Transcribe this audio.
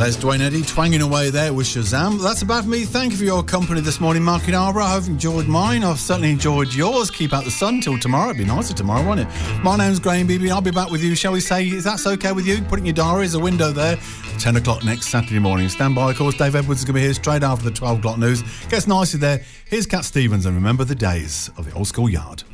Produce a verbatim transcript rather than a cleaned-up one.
There's Dwayne Eddy twanging away there with Shazam. That's about me. Thank you for your company this morning, Mark in Arbor. I hope you enjoyed mine. I've certainly enjoyed yours. Keep out the sun till tomorrow. It'd be nicer tomorrow, won't it? My name's Graham Beebe. I'll be back with you, shall we say, if that's okay with you? Put it in your diary. There's a window there. ten o'clock next Saturday morning. Stand by, of course. Dave Edwards is going to be here straight after the twelve o'clock news. Gets nicely there. Here's Cat Stevens, and remember the days of the old school yard.